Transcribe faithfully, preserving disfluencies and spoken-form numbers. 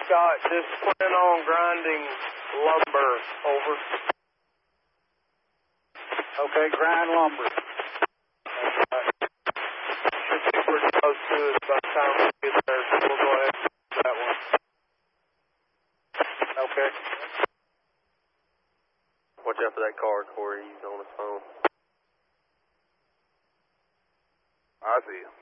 Scott, just plan on grinding lumber. Over. Okay, grind lumber. Right. Should be pretty close to us by the time we get there, so we'll go ahead and do that one. Okay. Watch out for that car, Corey. He's on his phone. I see you.